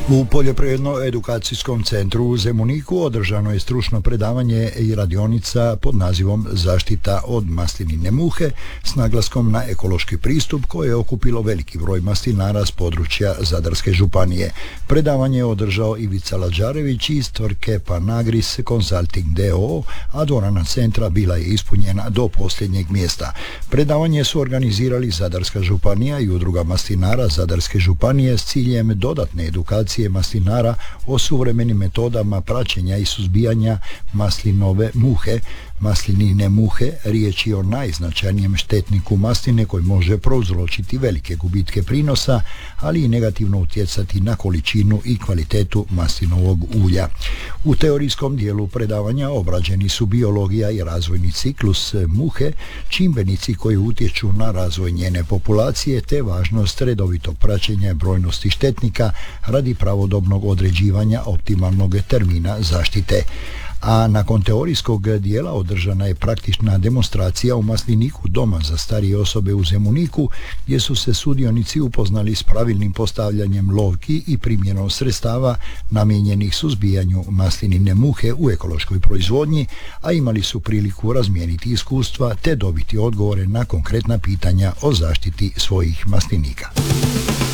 U Poljoprivredno-edukacijskom centru u Zemuniku održano je stručno predavanje i radionica pod nazivom Zaštita od maslinine muhe s naglaskom na ekološki pristup koje je okupilo veliki broj maslinara s područja Zadarske županije. Predavanje je održao Ivica Lađarević iz tvrtke Panagris Consulting d.o.o., a dvorana centra bila je ispunjena do posljednjeg mjesta. Predavanje su organizirali Zadarska županija i udruga maslinara Zadarske županije s ciljem dodatne edukacije maslinara o suvremenim metodama praćenja i suzbijanja maslinove muhe. Maslinine muhe riječ je o najznačajnijem štetniku masline koji može prouzročiti velike gubitke prinosa, ali i negativno utjecati na količinu i kvalitetu maslinovog ulja. U teorijskom dijelu predavanja obrađeni su biologija i razvojni ciklus muhe, čimbenici koji utječu na razvoj njene populacije te važnost redovitog praćenja brojnosti štetnika radi pravodobnog određivanja optimalnog termina zaštite. A nakon teorijskog dijela održana je praktična demonstracija u masliniku Doma za starije osobe u Zemuniku, gdje su se sudionici upoznali s pravilnim postavljanjem lovki i primjenom sredstava namijenjenih suzbijanju maslinine muhe u ekološkoj proizvodnji, a imali su priliku razmijeniti iskustva te dobiti odgovore na konkretna pitanja o zaštiti svojih maslinika.